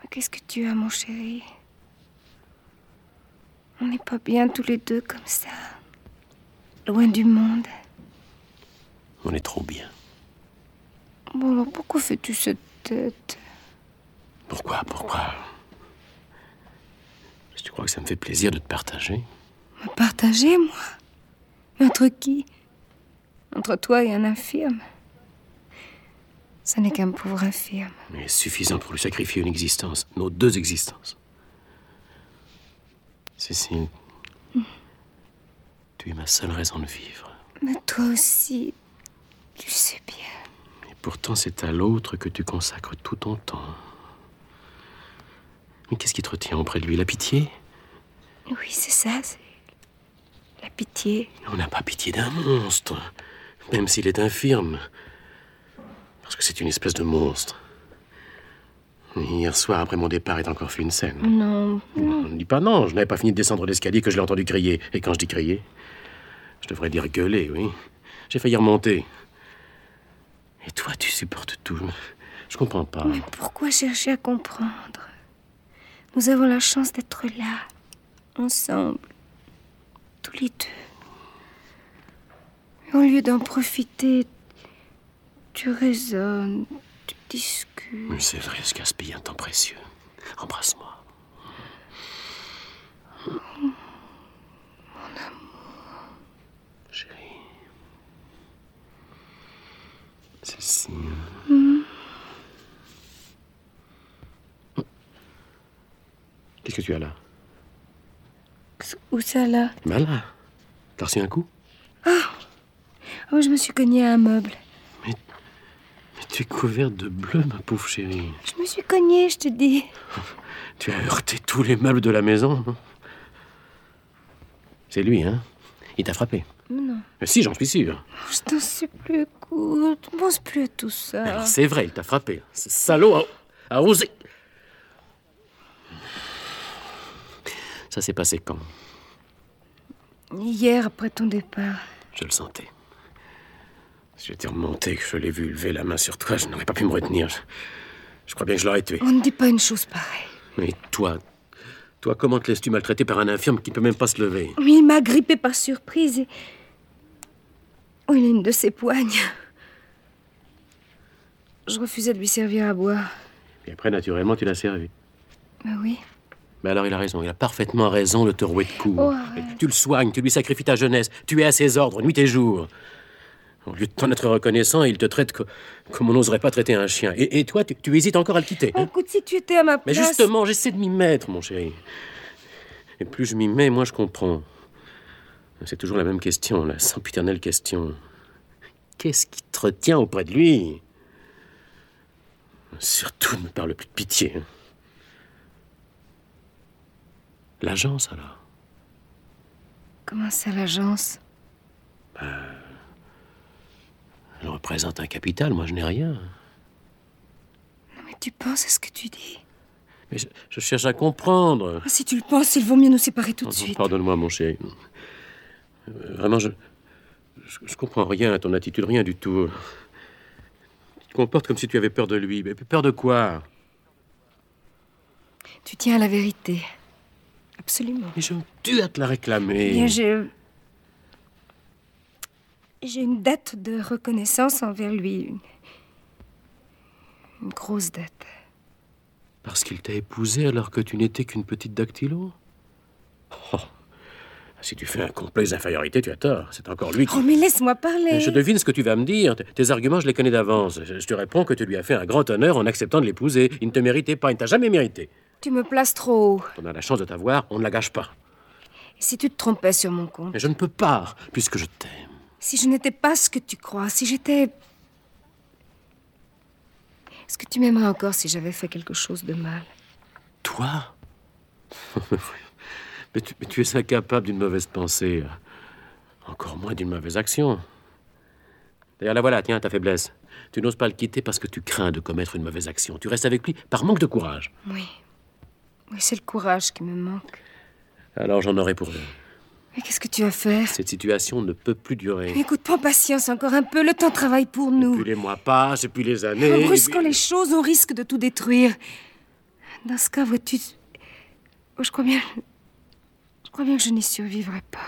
Qu'est-ce que tu as, mon chéri? On n'est pas bien tous les deux comme ça. Loin du monde. On est trop bien. Bon, alors pourquoi fais-tu cette tête? Pourquoi? Tu crois que ça me fait plaisir de te partager? Me partager, moi? Mais entre qui? Entre toi et un infirme? Ça n'est qu'un pauvre infirme. Mais suffisant pour lui sacrifier une existence. Nos deux existences. Cécile, tu es ma seule raison de vivre. Mais toi aussi, tu sais bien. Et pourtant, c'est à l'autre que tu consacres tout ton temps. Mais qu'est-ce qui te retient auprès de lui? La pitié? Oui, c'est ça, c'est la pitié. On n'a pas pitié d'un monstre, même s'il est infirme. Parce que c'est une espèce de monstre. Hier soir, après mon départ, il a encore fait une scène. Non. Ne dis pas non, je n'avais pas fini de descendre l'escalier que je l'ai entendu crier. Et quand je dis crier, je devrais dire gueuler, oui. J'ai failli remonter. Et toi, tu supportes tout. Je comprends pas. Mais pourquoi chercher à comprendre? Nous avons la chance d'être là, ensemble, tous les deux. Et au lieu d'en profiter, tu raisonnes, tu discutes. Mais c'est vrai, je gaspille un temps précieux. Embrasse-moi. Mon amour. Chérie. Cécile. Qu'est-ce que tu as là? Où ça, là? Ben là. T'as reçu un coup? Oh, je me suis cognée à un meuble. Mais tu es couverte de bleu, ma pauvre chérie. Je me suis cognée, je te dis. Tu as heurté tous les meubles de la maison. C'est lui, hein? Il t'a frappé. Non. Mais si, j'en suis sûr. Je t'en supplie, écoute. Ne pense plus à tout ça. Alors, c'est vrai, il t'a frappé. Ce salaud a osé. Ça s'est passé quand? Hier, après ton départ. Je le sentais. Si j'étais remonté, que je l'ai vu lever la main sur toi, je n'aurais pas pu me retenir. Je crois bien que je l'aurais tué. On ne dit pas une chose pareille. Mais toi, comment te laisses-tu maltraiter par un infirme qui ne peut même pas se lever? Mais il m'a grippé par surprise et... Oh, il a une de ses poignes. Je refusais de lui servir à boire. Et après, naturellement, tu l'as servi. Ben oui. Mais alors, il a raison. Il a parfaitement raison de te rouer de coups. Oh, arrête. Tu le soignes, tu lui sacrifies ta jeunesse. Tu es à ses ordres, nuit et jour. Au lieu de t'en être reconnaissant, il te traite comme on n'oserait pas traiter un chien. Et toi, tu hésites encore à le quitter. Oh, écoute, si tu étais à ma Mais place... justement, j'essaie de m'y mettre, mon chéri. Et plus je m'y mets, moins je comprends. C'est toujours la même question, la sempiternelle question. Qu'est-ce qui te retient auprès de lui? Surtout, ne me parle plus de pitié. L'agence, alors? Comment ça, l'agence? Elle représente un capital, moi je n'ai rien. Non, mais tu penses à ce que tu dis? Mais je cherche à comprendre. Si tu le penses, il vaut mieux nous séparer tout de Oh, suite. pardonne-moi, mon chéri. Vraiment, je comprends rien à ton attitude, rien du tout. Tu te comportes comme si tu avais peur de lui. Mais peur de quoi? Tu tiens à la vérité. Absolument. Mais je me tue à te la réclamer. Bien, j'ai une dette de reconnaissance envers lui. Une grosse dette. Parce qu'il t'a épousée alors que tu n'étais qu'une petite dactylo? Oh. Si tu fais un complexe d'infériorité, tu as tort. C'est encore lui qui... Oh, mais laisse-moi parler. Mais je devine ce que tu vas me dire. Tes arguments, je les connais d'avance. Je te réponds que tu lui as fait un grand honneur en acceptant de l'épouser. Il ne te méritait pas, il ne t'a jamais mérité. Tu me places trop haut. On a la chance de t'avoir, on ne la gâche pas. Et si tu te trompais sur mon compte? Mais je ne peux pas, puisque je t'aime. Si je n'étais pas ce que tu crois, si j'étais... Est-ce que tu m'aimerais encore si j'avais fait quelque chose de mal? Toi? mais tu es incapable d'une mauvaise pensée. Encore moins d'une mauvaise action. D'ailleurs, la voilà, tiens, ta faiblesse. Tu n'oses pas le quitter parce que tu crains de commettre une mauvaise action. Tu restes avec lui par manque de courage. Oui. Oui, c'est le courage qui me manque. Alors j'en aurai pour eux. Mais qu'est-ce que tu vas faire? Cette situation ne peut plus durer. Écoute, prends patience encore un peu. Le temps travaille pour nous. Plus les mois passent, et puis les années... En brusquant les choses, on risque de tout détruire. Dans ce cas, vois-tu... Je crois bien... Je crois bien que je n'y survivrai pas.